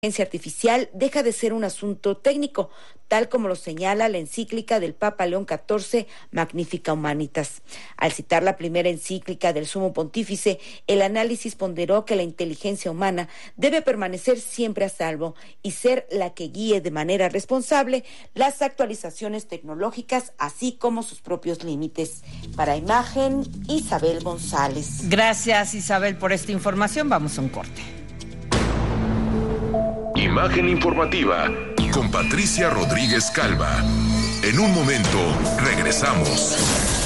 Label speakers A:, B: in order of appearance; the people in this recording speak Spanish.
A: inteligencia artificial deja de ser un asunto técnico, tal como lo señala la encíclica del Papa León XIV, Magnificat Humanitas. Al citar la primera encíclica del Sumo Pontífice, el análisis ponderó que la inteligencia humana debe permanecer siempre a salvo y ser la que guíe de manera responsable las actualizaciones tecnológicas, así como sus propios límites. Para Imagen, Isabel González.
B: Gracias, Isabel, por esta información. Vamos a un corte.
C: Imagen informativa con Patricia Rodríguez Calva. En un momento regresamos.